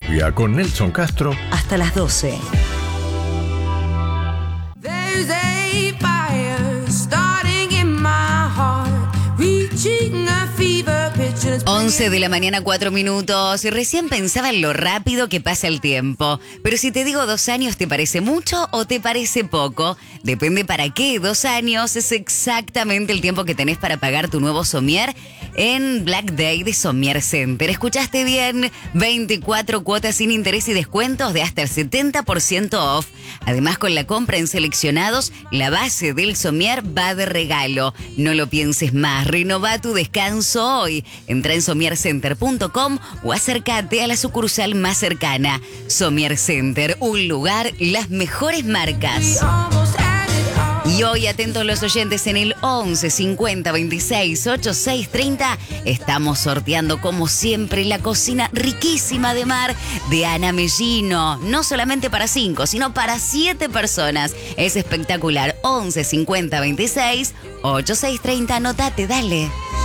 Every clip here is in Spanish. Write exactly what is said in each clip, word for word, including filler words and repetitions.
Vanguardia con Nelson Castro hasta las doce. once de la mañana, cuatro minutos. Y recién pensaba en lo rápido que pasa el tiempo. Pero si te digo dos años, ¿te parece mucho o te parece poco? Depende para qué. Dos años es exactamente el tiempo que tenés para pagar tu nuevo somier en Black Day de Somier Center. ¿Escuchaste bien? veinticuatro cuotas sin interés y descuentos de hasta el setenta por ciento off. Además, con la compra en seleccionados, la base del somier va de regalo. No lo pienses más. Renová tu descanso hoy. Entra en somier center punto com o acércate a la sucursal más cercana. Somier Center, un lugar, las mejores marcas. Y hoy, atentos los oyentes, en el once cincuenta veintiséis ochenta y seis treinta estamos sorteando, como siempre, la cocina riquísima de mar de Ana Mellino. No solamente para cinco, sino para siete personas. Es espectacular. once cincuenta veintiséis ochenta y seis treinta, anotate, dale.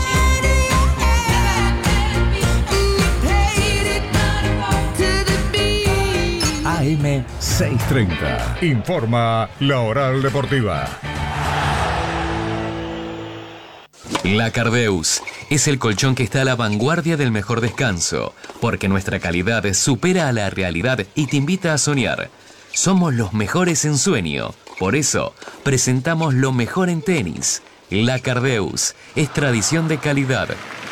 A M seiscientos treinta. Informa la Oral Deportiva. La Cardeus es el colchón que está a la vanguardia del mejor descanso, porque nuestra calidad supera a la realidad y te invita a soñar. Somos los mejores en sueño, por eso presentamos lo mejor en tenis. La Cardeus es tradición de calidad.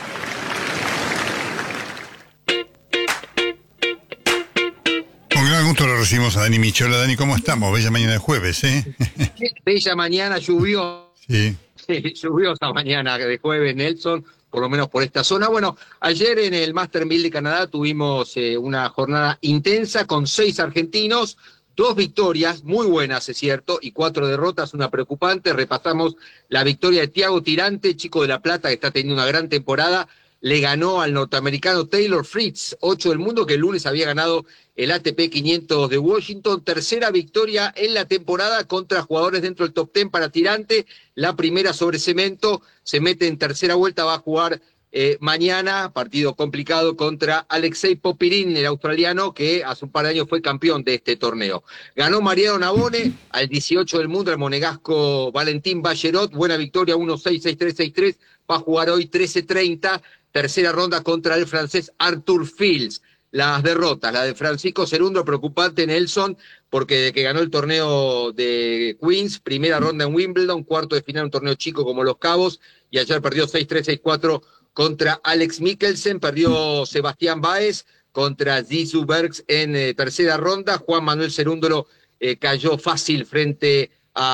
Con gran gusto lo recibimos a Dani Michola. Dani, ¿cómo estamos? Bella mañana de jueves, ¿eh? Bella mañana, llovió. Sí. Llovió esta mañana de jueves, Nelson, por lo menos por esta zona. Bueno, ayer en el Master mil de Canadá tuvimos eh, una jornada intensa con seis argentinos, dos victorias muy buenas, es cierto, y cuatro derrotas, una preocupante. Repasamos la victoria de Thiago Tirante, chico de La Plata, que está teniendo una gran temporada. Le ganó al norteamericano Taylor Fritz, ocho del mundo, que el lunes había ganado el A T P quinientos de Washington. Tercera victoria en la temporada contra jugadores dentro del top diez para Tirante. La primera sobre cemento, se mete en tercera vuelta, va a jugar eh, mañana, partido complicado contra Alexei Popirin, el australiano, que hace un par de años fue campeón de este torneo. Ganó Mariano Navone, al dieciocho del mundo, el monegasco Valentín Ballerot, buena victoria, uno seis, seis tres, seis tres, va a jugar hoy trece treinta. Tercera ronda contra el francés Arthur Fields. Las derrotas, la de Francisco Cerundo, preocupante, Nelson, porque de que ganó el torneo de Queens, primera ronda en Wimbledon, cuarto de final, un torneo chico como Los Cabos, y ayer perdió seis tres, seis cuatro contra Alex Mikkelsen, perdió Sebastián Báez contra Zizou Bergs en eh, tercera ronda. Juan Manuel Cerúndolo eh, cayó fácil frente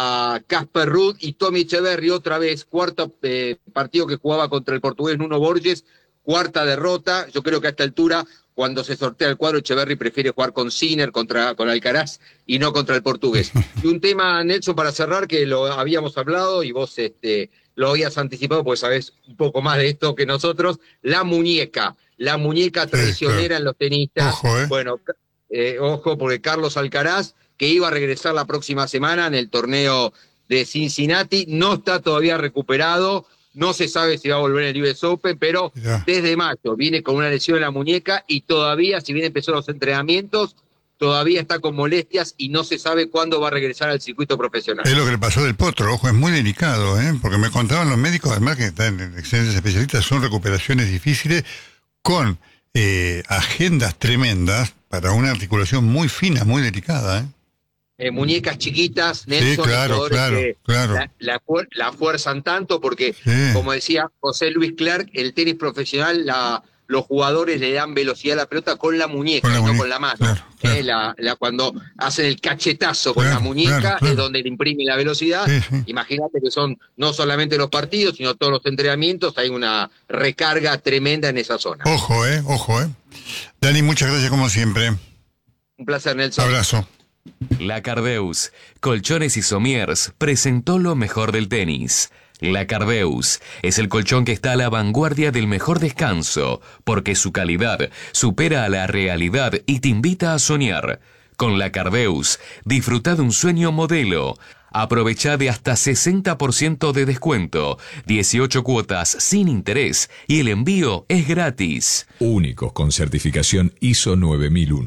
a Casper Ruud, y Tommy Echeverry otra vez, cuarto eh, partido que jugaba contra el portugués Nuno Borges, cuarta derrota. Yo creo que a esta altura, cuando se sortea el cuadro, Echeverry prefiere jugar con Sinner, contra, con Alcaraz, y no contra el portugués. Y un tema, Nelson, para cerrar, que lo habíamos hablado y vos este, lo habías anticipado, porque sabés un poco más de esto que nosotros, la muñeca, la muñeca traicionera, sí, claro, en los tenistas. Ojo, ¿eh? Bueno, eh, ojo, porque Carlos Alcaraz, que iba a regresar la próxima semana en el torneo de Cincinnati, no está todavía recuperado, no se sabe si va a volver en el U S Open, pero ya desde mayo viene con una lesión en la muñeca y todavía, si bien empezó los entrenamientos, todavía está con molestias y no se sabe cuándo va a regresar al circuito profesional. Es lo que le pasó del potro, ojo, es muy delicado, ¿eh? Porque me contaban los médicos, además que están excelentes especialistas, son recuperaciones difíciles con eh, agendas tremendas para una articulación muy fina, muy delicada, ¿eh? Eh, muñecas chiquitas, Nelson, sí, claro, claro, que claro. La, la, la fuerzan tanto porque, sí, como decía José Luis Clark, el tenis profesional, la, los jugadores le dan velocidad a la pelota con la muñeca, con la y muñeca, no con la mano. Claro, claro. Eh, la, la, cuando hacen el cachetazo con claro, la muñeca, claro, claro, es donde le imprimen la velocidad. Sí, sí. Imagínate que son no solamente los partidos, sino todos los entrenamientos, hay una recarga tremenda en esa zona. Ojo, eh, ojo, eh. Dani, muchas gracias como siempre. Un placer, Nelson. Abrazo. La Cardeus, colchones y somiers, presentó lo mejor del tenis. La Cardeus es el colchón que está a la vanguardia del mejor descanso, porque su calidad supera a la realidad y te invita a soñar. Con la Cardeus, disfruta de un sueño modelo. Aprovecha de hasta sesenta por ciento de descuento, dieciocho cuotas sin interés y el envío es gratis. Únicos con certificación I S O nueve mil uno.